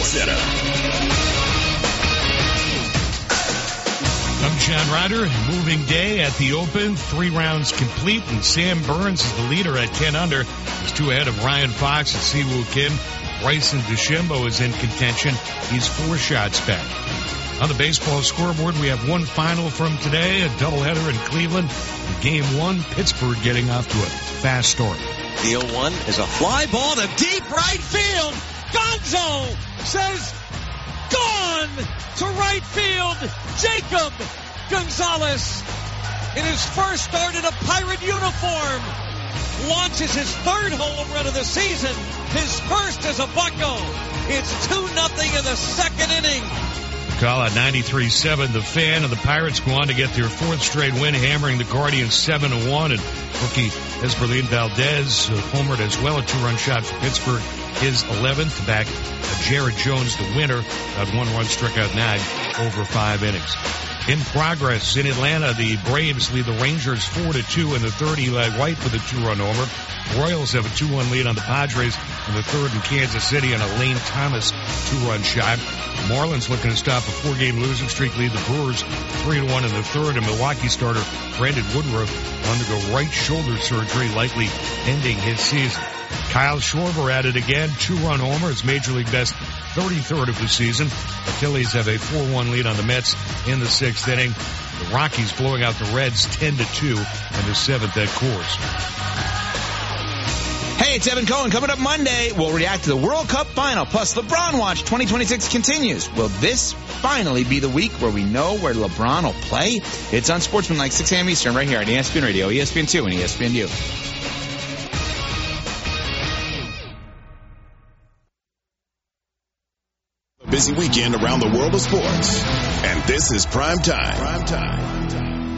Center. I'm John Ryder. Moving day at the Open. 3 rounds complete, and Sam Burns is the leader at 10 under. He's 2 ahead of Ryan Fox and Siwoo Kim. Bryson DeChambeau is in contention. He's 4 shots back. On the baseball scoreboard, we have one final from today, a doubleheader in Cleveland. In Game 1, Pittsburgh getting off to a fast start. The 0-1 is a fly ball to deep right field. Gonzo says, gone to right field. Jacob Gonzalez, in his first start in a Pirate uniform, launches his 3rd home run of the season, his first as a Bucco. It's 2-0 in the 2nd inning. Call at 93.7. The Fan, and the Pirates go on to get their 4th straight win, hammering the Guardians 7-1. And rookie Esberlin Valdez homered as well, a 2-run shot for Pittsburgh, his 11th. Back Jared Jones, the winner, had 1 run, struck out 9 over 5 innings. In progress in Atlanta, the Braves lead the Rangers 4-2 in the 3rd. Eli White with a 2-run homer. Royals have a 2-1 lead on the Padres in the 3rd in Kansas City on a Lane Thomas 2-run shot. Marlins looking to stop a 4-game losing streak, lead the Brewers 3-1 in the 3rd. And Milwaukee starter Brandon Woodruff undergo right shoulder surgery, likely ending his season. Kyle Schwarber at it again, 2-run homer, his Major League best 33rd of the season. The Phillies have a 4-1 lead on the Mets in the 6th inning. The Rockies blowing out the Reds 10-2 in the 7th at Coors. Hey, it's Evan Cohen. Coming up Monday, we'll react to the World Cup final. Plus, LeBron Watch 2026 continues. Will this finally be the week where we know where LeBron will play? It's on Sportsmanlike 6 a.m. Eastern right here on ESPN Radio, ESPN2, and ESPNU. Busy weekend around the world of sports. And this is Prime Time.